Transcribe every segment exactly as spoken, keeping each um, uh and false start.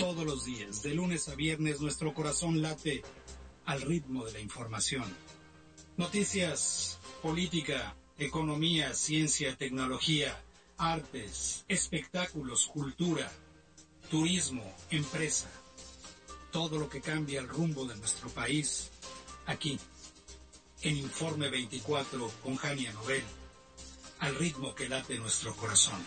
Todos los días, de lunes a viernes, nuestro corazón late al ritmo de la información. Noticias, política, economía, ciencia, tecnología, artes, espectáculos, cultura, turismo, empresa. Todo lo que cambia el rumbo de nuestro país, aquí, en Informe veinticuatro con Jania Nobel, al ritmo que late nuestro corazón.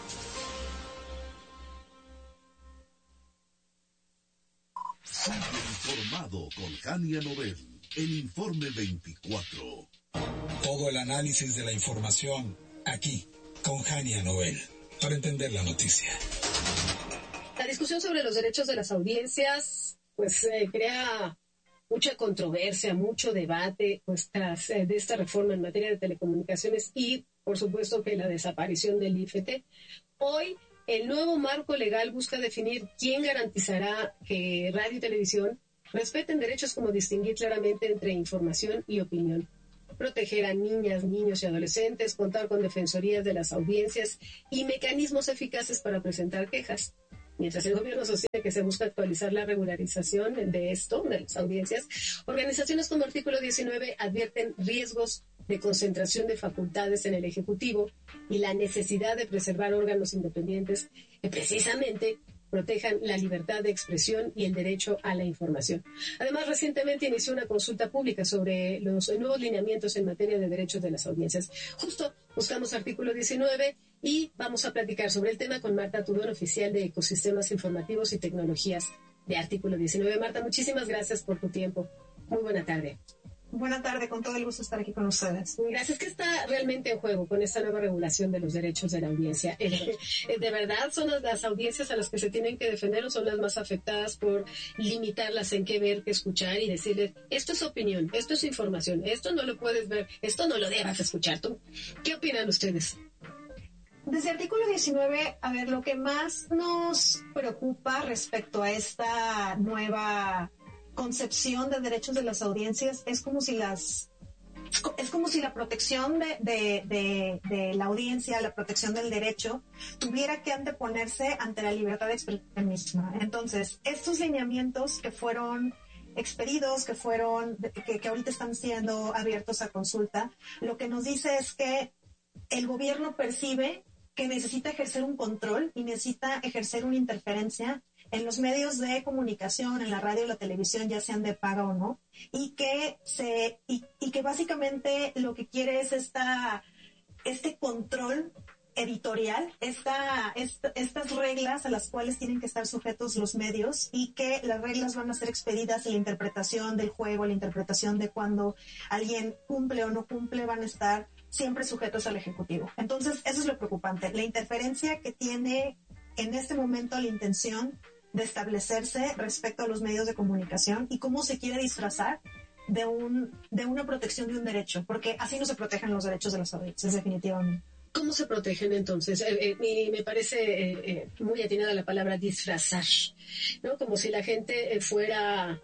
Sigue informado con Jania Nobel, en Informe veinticuatro. Todo el análisis de la información, aquí, con Jania Nobel, para entender la noticia. La discusión sobre los derechos de las audiencias, pues, eh, crea mucha controversia, mucho debate, pues, tras eh, de esta reforma en materia de telecomunicaciones y, por supuesto, que la desaparición del I F T. Hoy, el nuevo marco legal busca definir quién garantizará que radio y televisión respeten derechos como distinguir claramente entre información y opinión, proteger a niñas, niños y adolescentes, contar con defensorías de las audiencias y mecanismos eficaces para presentar quejas. Mientras el gobierno sostiene que se busca actualizar la regularización de esto, de las audiencias, organizaciones como Artículo diecinueve advierten riesgos de concentración de facultades en el Ejecutivo y la necesidad de preservar órganos independientes que precisamente protejan la libertad de expresión y el derecho a la información. Además, recientemente inició una consulta pública sobre los nuevos lineamientos en materia de derechos de las audiencias. Justo buscamos Artículo diecinueve y vamos a platicar sobre el tema con Marta Tudón, oficial de Ecosistemas Informativos y Tecnologías de Artículo diecinueve. Marta, muchísimas gracias por tu tiempo. Muy buena tarde. Buena tarde, con todo el gusto estar aquí con ustedes. Gracias. ¿Qué está realmente en juego con esta nueva regulación de los derechos de la audiencia? Eh, ¿De verdad son las audiencias a las que se tienen que defender o son las más afectadas por limitarlas en qué ver, qué escuchar y decirles, esto es opinión, esto es información, esto no lo puedes ver, esto no lo debas escuchar tú? ¿Qué opinan ustedes? Desde Artículo diecinueve, a ver, lo que más nos preocupa respecto a esta nueva concepción de derechos de las audiencias es como si las es como si la protección de, de, de, de la audiencia, la protección del derecho, tuviera que anteponerse ante la libertad de expresión misma. Entonces, estos lineamientos que fueron expedidos, que fueron, que, que ahorita están siendo abiertos a consulta, lo que nos dice es que el gobierno percibe que necesita ejercer un control y necesita ejercer una interferencia en los medios de comunicación, en la radio y la televisión, ya sean de paga o no, y que se y, y que básicamente lo que quiere es esta este control editorial, esta, esta estas reglas a las cuales tienen que estar sujetos los medios y que las reglas van a ser expedidas y la interpretación del juego, la interpretación de cuando alguien cumple o no cumple van a estar siempre sujetos al Ejecutivo. Entonces, eso es lo preocupante, la interferencia que tiene en este momento la intención de establecerse respecto a los medios de comunicación y cómo se quiere disfrazar de un de una protección de un derecho, porque así no se protegen los derechos de las audiencias, definitivamente. ¿Cómo se protegen entonces? Eh, eh, me parece eh, eh, muy atinada la palabra disfrazar, ¿no? Como si la gente eh, fuera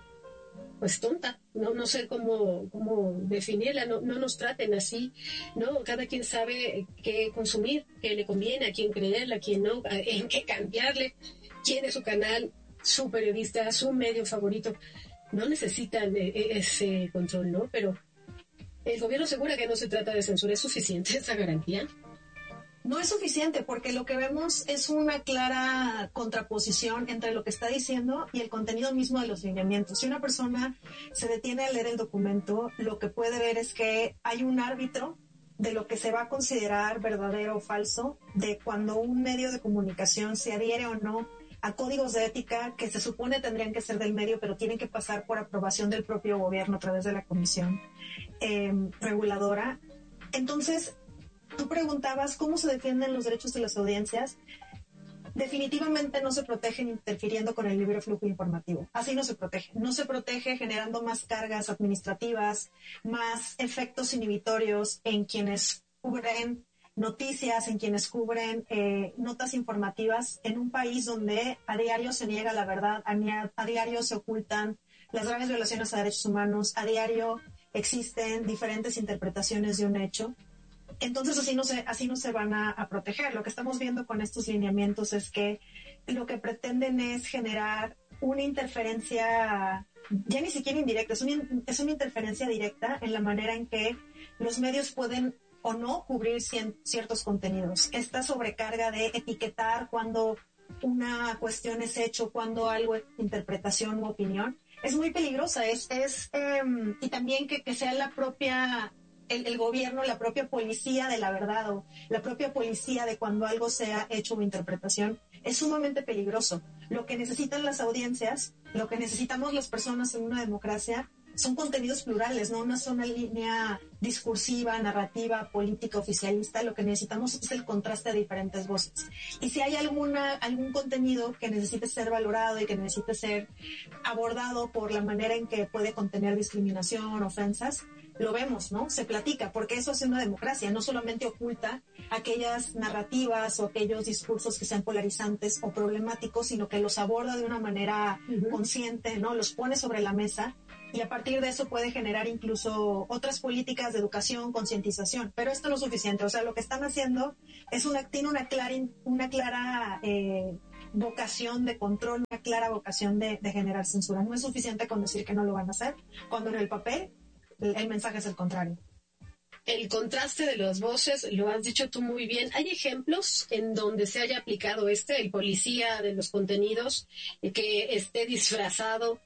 pues tonta, no no sé cómo cómo definirla, no no nos traten así, ¿no? Cada quien sabe qué consumir, qué le conviene, a quién creerle, a quién no, a, en qué cambiarle, quién es su canal, su periodista, su medio favorito. No necesitan eh, ese control, ¿no? Pero el gobierno asegura que no se trata de censura. ¿Es suficiente esa garantía? No es suficiente porque lo que vemos es una clara contraposición entre lo que está diciendo y el contenido mismo de los lineamientos. Si una persona se detiene a leer el documento, lo que puede ver es que hay un árbitro de lo que se va a considerar verdadero o falso, de cuando un medio de comunicación se adhiere o no a códigos de ética que se supone tendrían que ser del medio, pero tienen que pasar por aprobación del propio gobierno a través de la comisión eh, reguladora. Entonces, tú preguntabas cómo se defienden los derechos de las audiencias. Definitivamente no se protegen interfiriendo con el libre flujo informativo. Así no se protege. No se protege generando más cargas administrativas, más efectos inhibitorios en quienes cubren noticias, en quienes cubren eh, notas informativas en un país donde a diario se niega la verdad, a, a diario se ocultan las graves violaciones a derechos humanos, a diario existen diferentes interpretaciones de un hecho. Entonces así no se, así no se van a, a proteger. Lo que estamos viendo con estos lineamientos es que lo que pretenden es generar una interferencia, ya ni siquiera indirecta, es una, es una interferencia directa en la manera en que los medios pueden o no cubrir cien, ciertos contenidos. Esta sobrecarga de etiquetar cuando una cuestión es hecho, cuando algo es interpretación u opinión, es muy peligrosa. Es, es eh, y también que, que sea la propia, el, el gobierno, la propia policía de la verdad o la propia policía de cuando algo sea hecho o interpretación, es sumamente peligroso. Lo que necesitan las audiencias, lo que necesitamos las personas en una democracia, son contenidos plurales, no una sola línea discursiva, narrativa, política, oficialista. Lo que necesitamos es el contraste de diferentes voces. Y si hay alguna, algún contenido que necesite ser valorado y que necesite ser abordado por la manera en que puede contener discriminación, ofensas, lo vemos, ¿no? Se platica, porque eso es una democracia, no solamente oculta aquellas narrativas o aquellos discursos que sean polarizantes o problemáticos, sino que los aborda de una manera uh-huh. consciente, ¿no? Los pone sobre la mesa. Y a partir de eso puede generar incluso otras políticas de educación, concientización. Pero esto no es suficiente. O sea, lo que están haciendo es una, tiene una clara, una clara eh, vocación de control, una clara vocación de, de generar censura. No es suficiente con decir que no lo van a hacer, cuando en el papel el, el mensaje es el contrario. El contraste de las voces, lo has dicho tú muy bien. ¿Hay ejemplos en donde se haya aplicado este, el policía de los contenidos, que esté disfrazado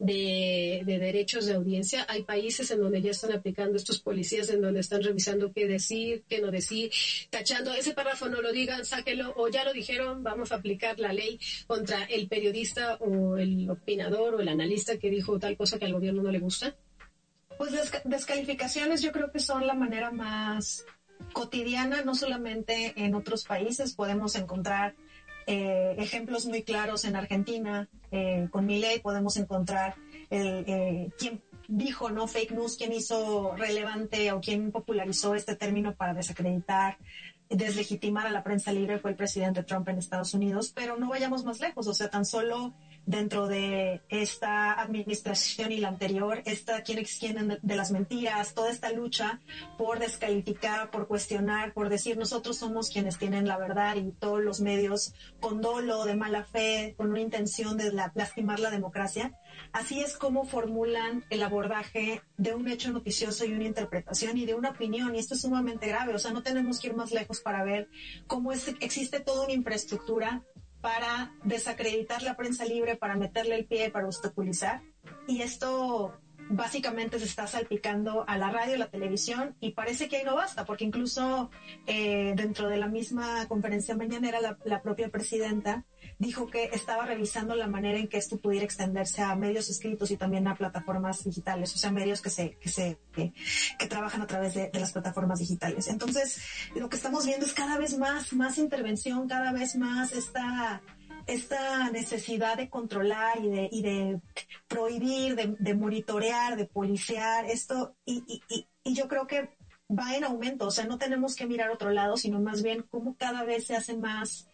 De, de derechos de audiencia? Hay países en donde ya están aplicando estos policías, en donde están revisando qué decir, qué no decir, tachando ese párrafo no lo digan, sáquenlo, o ya lo dijeron, vamos a aplicar la ley contra el periodista o el opinador o el analista que dijo tal cosa que al gobierno no le gusta. Pues las descalificaciones yo creo que son la manera más cotidiana, no solamente en otros países. Podemos encontrar Eh, ejemplos muy claros en Argentina, eh, con Milei podemos encontrar el, eh, quién dijo no fake news, quién hizo relevante o quién popularizó este término para desacreditar, deslegitimar a la prensa libre, fue el presidente Trump en Estados Unidos. Pero no vayamos más lejos, o sea, tan solo dentro de esta administración y la anterior, esta quién es quién de las mentiras, toda esta lucha por descalificar, por cuestionar, por decir nosotros somos quienes tienen la verdad, y todos los medios con dolo, de mala fe, con una intención de la, lastimar la democracia. Así es como formulan el abordaje de un hecho noticioso y una interpretación y de una opinión, y esto es sumamente grave. O sea, no tenemos que ir más lejos para ver cómo es, existe toda una infraestructura para desacreditar la prensa libre, para meterle el pie, para obstaculizar. Y esto básicamente se está salpicando a la radio, a la televisión, y parece que ahí no basta, porque incluso eh, dentro de la misma conferencia mañanera, la, la propia presidenta dijo que estaba revisando la manera en que esto pudiera extenderse a medios escritos y también a plataformas digitales, o sea, medios que se que se que, que trabajan a través de, de las plataformas digitales. Entonces, lo que estamos viendo es cada vez más, más intervención, cada vez más esta esta necesidad de controlar y de, y de prohibir, de, de monitorear, de policiar esto, y, y, y, y yo creo que va en aumento. O sea, no tenemos que mirar a otro lado, sino más bien cómo cada vez se hace más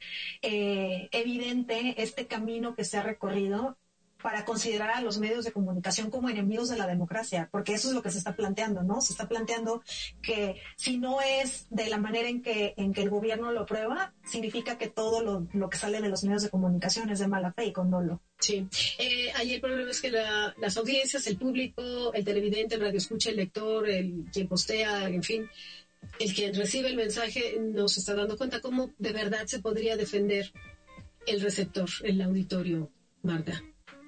eh, evidente este camino que se ha recorrido para considerar a los medios de comunicación como enemigos de la democracia, porque eso es lo que se está planteando, ¿no? Se está planteando que si no es de la manera en que en que el gobierno lo aprueba, significa que todo lo, lo que sale de los medios de comunicación es de mala fe y con dolo. Sí. Eh, ahí el problema es que la, las audiencias, el público, el televidente, el radioescucha, el lector, el quien postea, en fin, el quien recibe el mensaje, no se está dando cuenta cómo de verdad se podría defender el receptor, el auditorio, Marta.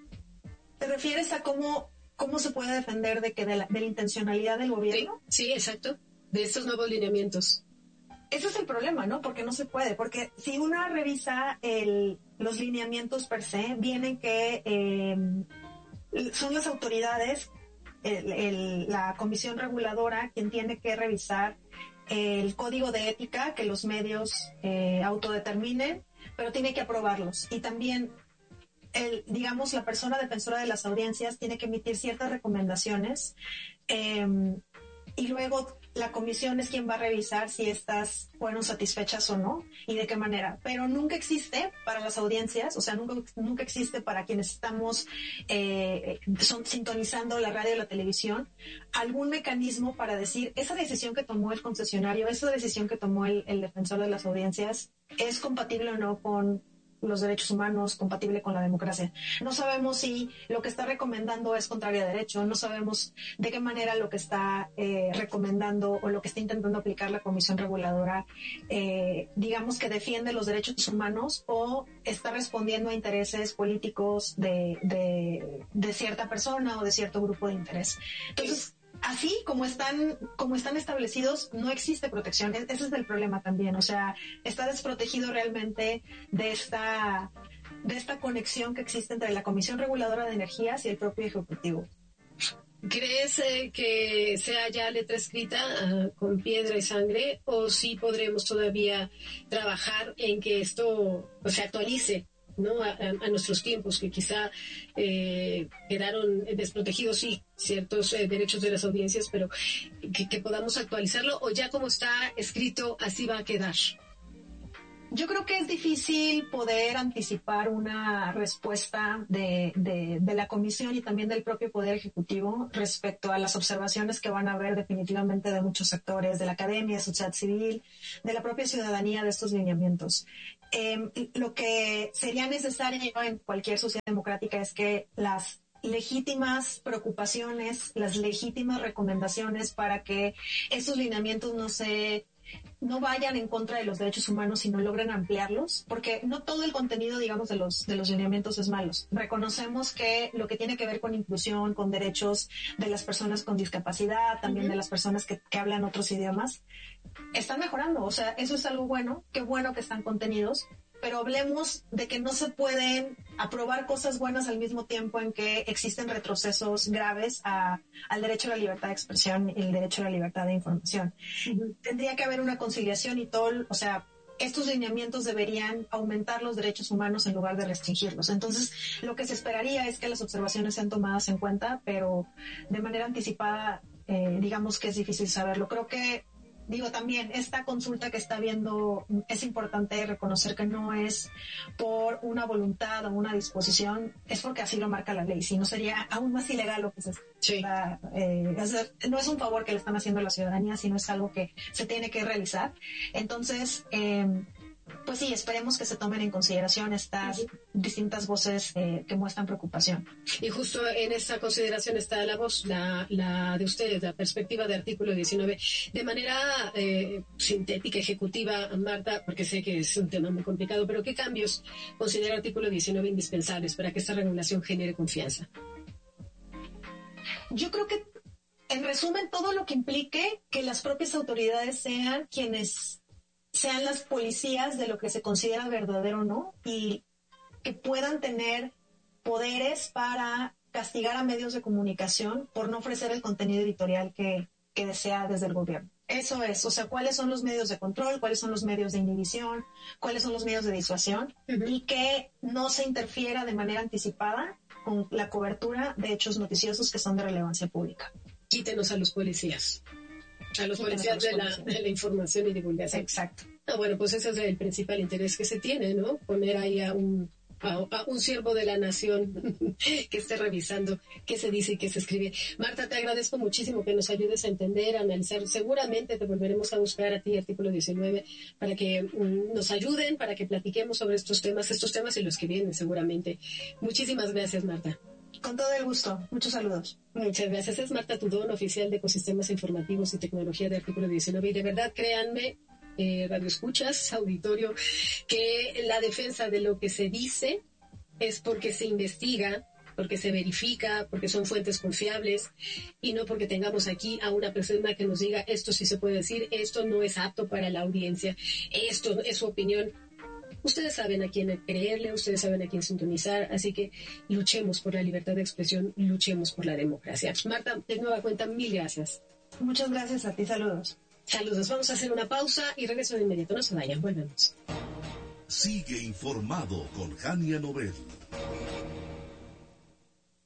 ¿Te refieres a cómo, cómo se puede defender de que de la, de la intencionalidad del gobierno? Sí, sí, exacto. De estos nuevos lineamientos. Ese es el problema, ¿no? Porque no se puede. Porque si uno revisa el, los lineamientos per se, vienen que eh, son las autoridades, el, el, la comisión reguladora, quien tiene que revisar el código de ética que los medios eh, autodeterminen, pero tiene que aprobarlos. Y también El, digamos, la persona defensora de las audiencias tiene que emitir ciertas recomendaciones eh, y luego la comisión es quien va a revisar si estas fueron satisfechas o no y de qué manera. Pero nunca existe para las audiencias, o sea, nunca, nunca existe para quienes estamos eh, son, sintonizando la radio y la televisión, algún mecanismo para decir esa decisión que tomó el concesionario, esa decisión que tomó el, el defensor de las audiencias es compatible o no con los derechos humanos, compatible con la democracia. No sabemos si lo que está recomendando es contrario a derecho, no sabemos de qué manera lo que está eh, recomendando o lo que está intentando aplicar la Comisión Reguladora, eh, digamos que defiende los derechos humanos o está respondiendo a intereses políticos de, de, de cierta persona o de cierto grupo de interés. Entonces, así como están, como están establecidos, no existe protección. Ese es el problema también. O sea, está desprotegido realmente de esta, de esta conexión que existe entre la Comisión Reguladora de Energías y el propio Ejecutivo. ¿Crees eh, que sea ya letra escrita uh, con piedra y sangre, o sí podremos todavía trabajar en que esto pues, se actualice, ¿no? A, a, a nuestros tiempos, que quizá eh, quedaron desprotegidos, sí, ciertos eh, derechos de las audiencias, pero que, que podamos actualizarlo, o ya como está escrito, así va a quedar? Yo creo que es difícil poder anticipar una respuesta de, de, de la Comisión y también del propio Poder Ejecutivo respecto a las observaciones que van a haber definitivamente de muchos sectores, de la academia, de sociedad civil, de la propia ciudadanía de estos lineamientos. Eh, lo que sería necesario en cualquier sociedad democrática es que las legítimas preocupaciones, las legítimas recomendaciones para que estos lineamientos no se no vayan en contra de los derechos humanos, sino logren ampliarlos, porque no todo el contenido, digamos, de los de los lineamientos es malos. Reconocemos que lo que tiene que ver con inclusión, con derechos de las personas con discapacidad, también uh-huh. de las personas que, que hablan otros idiomas, están mejorando. O sea, eso es algo bueno, qué bueno que están contenidos, pero hablemos de que no se pueden aprobar cosas buenas al mismo tiempo en que existen retrocesos graves a, al derecho a la libertad de expresión y el derecho a la libertad de información. Uh-huh. Tendría que haber una conciliación y todo, o sea, estos lineamientos deberían aumentar los derechos humanos en lugar de restringirlos. Entonces, lo que se esperaría es que las observaciones sean tomadas en cuenta, pero de manera anticipada, eh, digamos que es difícil saberlo. Creo que Digo, también esta consulta que está habiendo, es importante reconocer que no es por una voluntad o una disposición, es porque así lo marca la ley. Si no, sería aún más ilegal lo que se sí. está eh, hacer. No es un favor que le están haciendo a la ciudadanía, sino es algo que se tiene que realizar. Entonces, eh, pues sí, esperemos que se tomen en consideración estas uh-huh. distintas voces eh, que muestran preocupación. Y justo en esta consideración está la voz, la, la de ustedes, la perspectiva de artículo diecinueve. De manera eh, sintética, ejecutiva, Marta, porque sé que es un tema muy complicado, pero ¿qué cambios considera artículo diecinueve indispensables para que esta regulación genere confianza? Yo creo que, en resumen, todo lo que implique que las propias autoridades sean quienes sean las policías de lo que se considera verdadero o no, y que puedan tener poderes para castigar a medios de comunicación por no ofrecer el contenido editorial que, que desea desde el gobierno. Eso es, o sea, cuáles son los medios de control, cuáles son los medios de inhibición, cuáles son los medios de disuasión, uh-huh. y que no se interfiera de manera anticipada con la cobertura de hechos noticiosos que son de relevancia pública. Quítenos a los policías. A los policías, a los de, policías. La, de la información y divulgación. Exacto. Ah, bueno, pues ese es el principal interés que se tiene, ¿no? Poner ahí a un, a, a un siervo de la nación que esté revisando qué se dice y qué se escribe. Marta, te agradezco muchísimo que nos ayudes a entender, a analizar. Seguramente te volveremos a buscar a ti, artículo diecinueve, para que um, nos ayuden, para que platiquemos sobre estos temas, estos temas y los que vienen seguramente. Muchísimas gracias, Marta. Con todo el gusto. Muchos saludos. Muchas gracias. Es Marta Tudón, oficial de Ecosistemas Informativos y Tecnología de Artículo diecinueve. Y de verdad, créanme, eh, radioescuchas, auditorio, que la defensa de lo que se dice es porque se investiga, porque se verifica, porque son fuentes confiables y no porque tengamos aquí a una persona que nos diga esto sí se puede decir, esto no es apto para la audiencia, esto es su opinión. Ustedes saben a quién creerle, ustedes saben a quién sintonizar, así que luchemos por la libertad de expresión, luchemos por la democracia. Marta, de nueva cuenta, mil gracias. Muchas gracias a ti, saludos. Saludos, vamos a hacer una pausa y regreso de inmediato, no se vayan, volvemos. Sigue informado con Jania Nobel.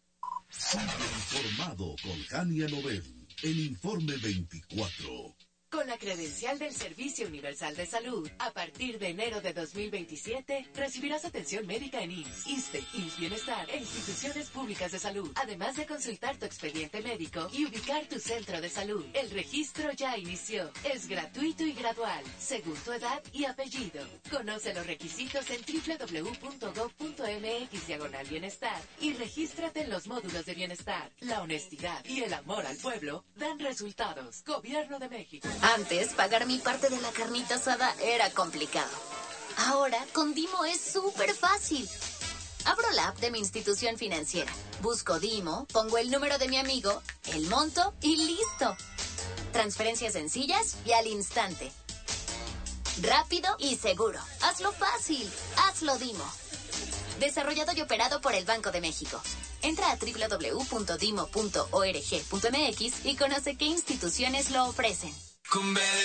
Sigue informado con Jania Nobel en Informe veinticuatro. Con la credencial del Servicio Universal de Salud, a partir de enero de dos mil veintisiete, recibirás atención médica en I M S S, ISSSTE, I M S S Bienestar e instituciones públicas de salud, además de consultar tu expediente médico y ubicar tu centro de salud. El registro ya inició. Es gratuito y gradual, según tu edad y apellido. Conoce los requisitos en doble u doble u doble u punto gob punto eme equis diagonal bienestar y regístrate en los módulos de bienestar. La honestidad y el amor al pueblo dan resultados. Gobierno de México. Antes, pagar mi parte de la carnita asada era complicado. Ahora, con Dimo es súper fácil. Abro la app de mi institución financiera, busco Dimo, pongo el número de mi amigo, el monto y listo. Transferencias sencillas y al instante. Rápido y seguro. Hazlo fácil. Hazlo Dimo. Desarrollado y operado por el Banco de México. Entra a doble u doble u doble u punto dimo punto org punto eme equis y conoce qué instituciones lo ofrecen. Con B de